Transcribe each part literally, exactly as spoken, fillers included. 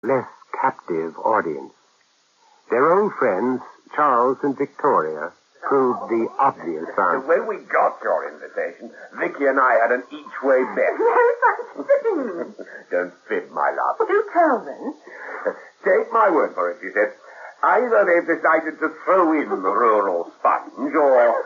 less captive audience. Their old friends, Charles and Victoria, proved the obvious answer. When we got your invitation, Vicky and I had an each-way bet. Yes, I'm sitting. Don't fib, my love. Do tell then. Take my word for it, she said. Either they've decided to throw in the rural sponge, or...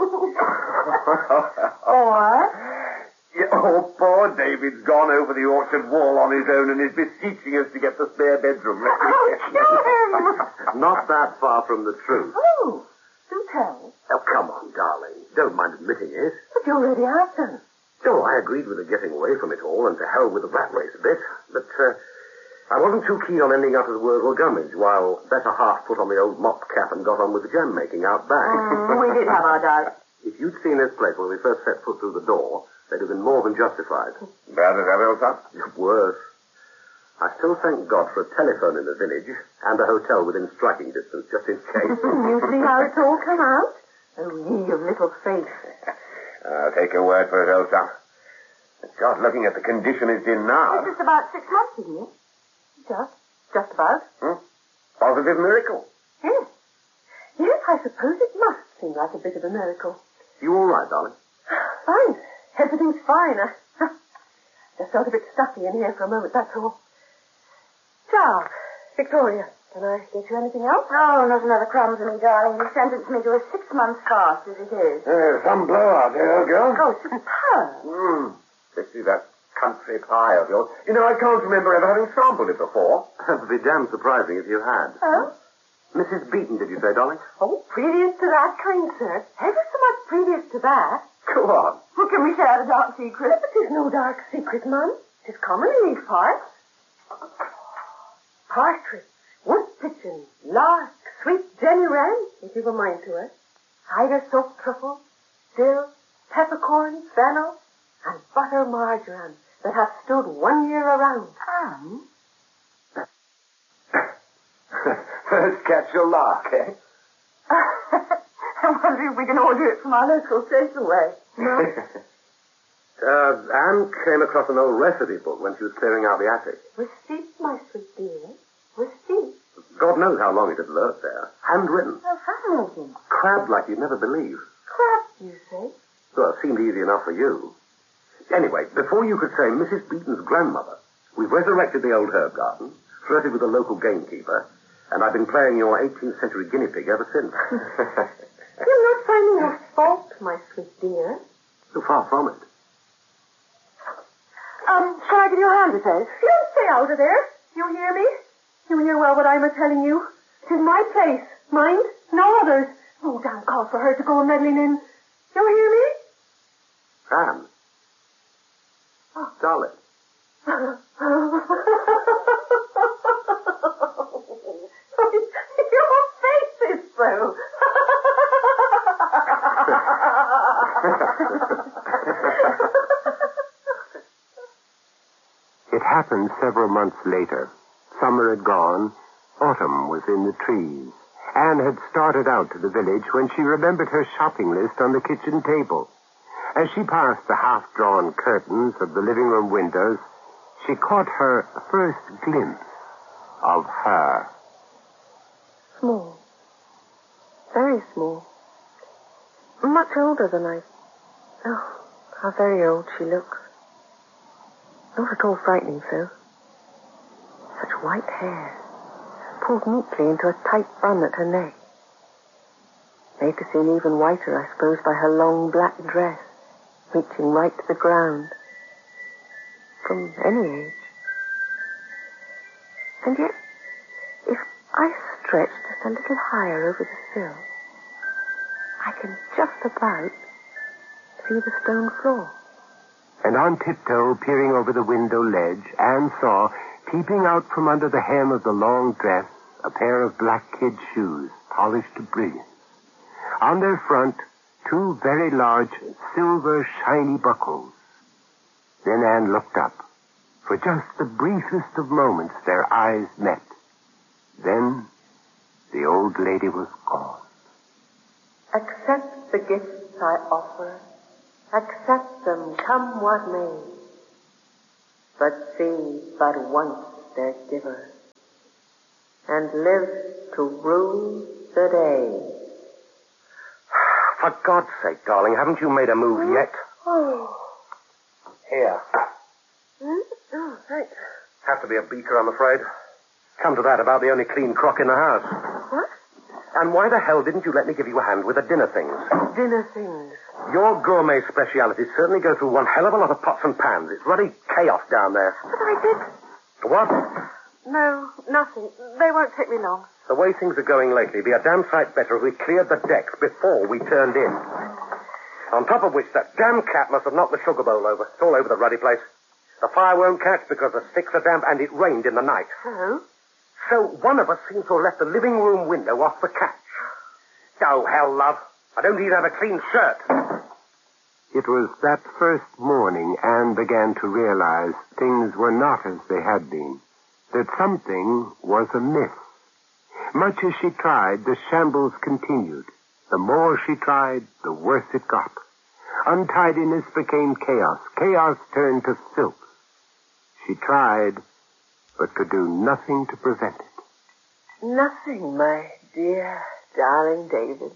Or? Oh, poor David's gone over the orchard wall on his own and is beseeching us to get the spare bedroom ready. Oh, kill him. Not that far from the truth. Oh, do tell. Oh, come on, darling. Don't mind admitting it. But you already have done. Oh, I agreed with her getting away from it all and to hell with the rat race a bit. But, uh, I wasn't too keen on ending up as Wurzel Gummidge while better half put on the old mop cap and got on with the jam making out back. Mm, we did have our doubts. If you'd seen this place when we first set foot through the door, they'd have been more than justified. Bad as ever, old son? Worse. I still thank God for a telephone in the village and a hotel within striking distance, just in case. You see how it's all come out? Oh, ye of little faith. I'll take your word for it, old son. God, looking at the condition it's in now. It's just about six months, isn't it? Just. Just about. Hmm? Positive miracle. Yes. Yes, I suppose it must seem like a bit of a miracle. You all right, darling? Fine. Everything's fine. I just felt a bit stuffy in here for a moment, that's all. Charles, Victoria, can I get you anything else? Oh, not another crumb for me, darling. You sentenced me to a six-month fast as it is. Uh, some blowout there, old girl. Oh, superb. Hmm. Let's see that country pie of yours. You know, I can't remember ever having sampled it before. That would be damn surprising if you had. Oh? Missus Beaton, did you say, darling? Oh, previous to that, kind sir. Ever so much previous to that. Go on. Well, can we share the dark secret? But there's no dark secret, Mum. It's common in these parts. Partridge, wood pigeon, lark, sweet Jenny Wren, if you've a mind to it. Cider soaked truffle, dill, peppercorn, fennel, and butter marjoram that have stood one year around. And... First catch your lark, eh? I wonder if we can order it from our local stationway. No? uh, Anne came across an old recipe book when she was clearing out the attic. Receipt, my sweet dear. Receipt. God knows how long it had lurked there. Handwritten. How fascinating. Crabbed like you'd never believe. Crabs, you say? Well, it seemed easy enough for you. Anyway, before you could say Missus Beaton's grandmother, we've resurrected the old herb garden, flirted with the local gamekeeper, and I've been playing your eighteenth century guinea pig ever since. You're not finding a fault, my sweet dear. So far from it. Um, shall I give you a hand, Miss Ellis? You don't stay out of there. You hear me? You hear well what I'm a-telling you. Tis my place. Mind? No others. No damn cause for her to go meddling in. You hear me? Anne. Oh, darling. Your face is so. It happened several months later. Summer had gone. Autumn was in the trees. Anne had started out to the village when she remembered her shopping list on the kitchen table. As she passed the half-drawn curtains of the living room windows, she caught her first glimpse of her. Small. Very small. Much older than I... Oh, how very old she looks. Not at all frightening, so. Such white hair, pulled neatly into a tight bun at her neck. Made to seem even whiter, I suppose, by her long black dress, reaching right to the ground. From any age. And yet, if I stretch just a little higher over the sill, I can just about see the stone floor. And on tiptoe, peering over the window ledge, Anne saw, peeping out from under the hem of the long dress, a pair of black kid shoes, polished to brilliance. On their front, two very large, silver, shiny buckles. Then Anne looked up. For just the briefest of moments, their eyes met. Then, the old lady was gone. Accept the gifts I offer. Accept them, come what may. But see but once their giver. and live to rue the day. For God's sake, darling, haven't you made a move yet? Oh. Here. Hmm? Oh, thanks. Have to be a beaker, I'm afraid. Come to that, about the only clean crock in the house. What? And why the hell didn't you let me give you a hand with the dinner things? Dinner things. Your gourmet specialities certainly go through one hell of a lot of pots and pans. It's bloody chaos down there. But I did... What? No, nothing. They won't take me long. The way things are going lately, it'd be a damn sight better if we cleared the decks before we turned in. On top of which, that damn cat must have knocked the sugar bowl over. It's all over the ruddy place. The fire won't catch because the sticks are damp, and it rained in the night. So? So one of us seems to have left the living room window off the catch. Oh, hell, love. I don't even have a clean shirt. It was that first morning Anne began to realize things were not as they had been, that something was amiss. Much as she tried, the shambles continued. The more she tried, the worse it got. Untidiness became chaos. Chaos turned to filth. She tried, but could do nothing to prevent it. Nothing, my dear, darling David.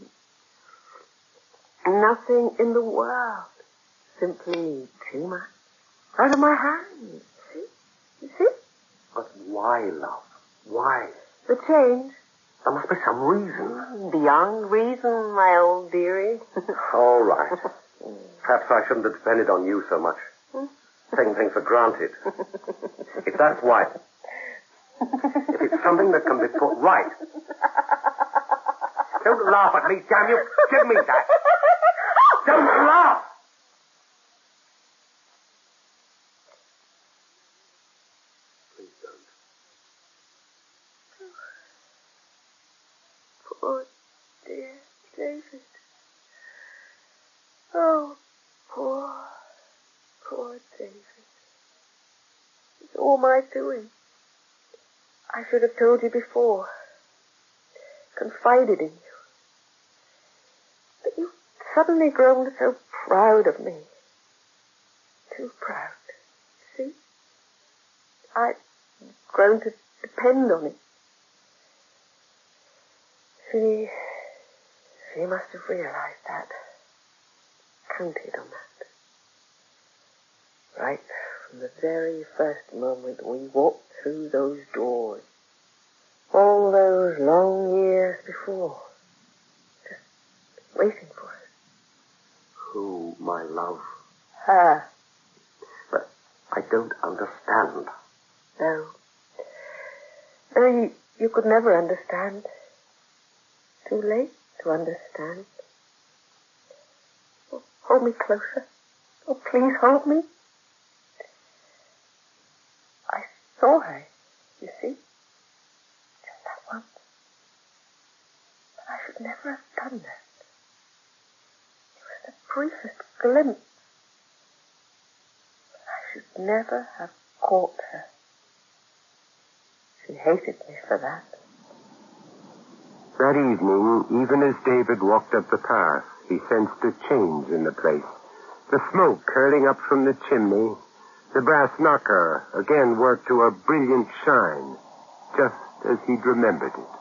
Nothing in the world. Simply too much. Out of my hands. See? You see? But why, love? Why? The change. There must be some reason. Beyond reason, my old dearie. All right. Perhaps I shouldn't have depended on you so much. Taking things for granted. If that's why. If it's something that can be put right. Don't laugh at me, damn you. Give me that. Don't laugh. Please don't. Poor dear David. Oh, poor, poor David. It's all my doing. I should have told you before. Confided in you. But you've suddenly grown so proud of me. Too proud. See? I've grown to depend on it. She, she must have realized that. Counted on that. Right from the very first moment we walked through those doors. All those long years before. Just waiting for us. Who, my love? Her. But I don't understand. No. No, you, you could never understand. Too late to understand. Oh, hold me closer. Oh, please hold me. I saw her, you see. Just that once. But I should never have done that. It was the briefest glimpse. But I should never have caught her. She hated me for that. That evening, even as David walked up the path, he sensed a change in the place. The smoke curling up from the chimney, the brass knocker again worked to a brilliant shine, just as he'd remembered it.